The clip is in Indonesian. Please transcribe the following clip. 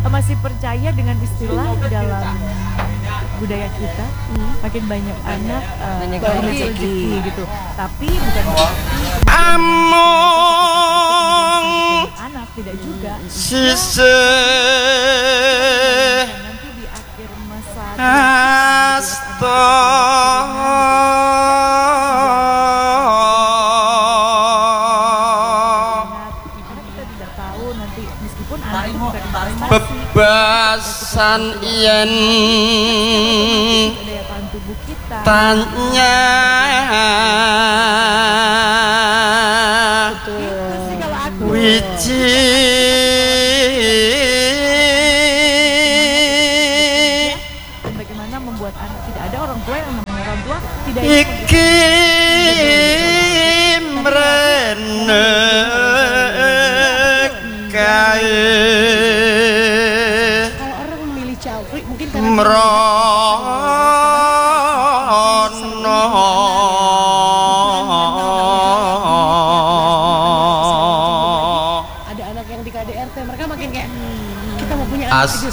masih percaya dengan istilah dalam budaya kita, makin banyak anak banyak rezeki gitu. Tapi bukan anak, tidak juga. Nanti di akhir masa kita tidak tahu nanti meskipun anak itu bukan bebasan yen daya tahan tubuh kita. tanya wiji dan bagaimana membuat anak tidak ada orang tua yang namanya orang tua tidak iki mrene kae Kalau orang memilih Childfree mungkin karena mrono ada anak yang di KDRT, mereka makin kayak kita mau punya anak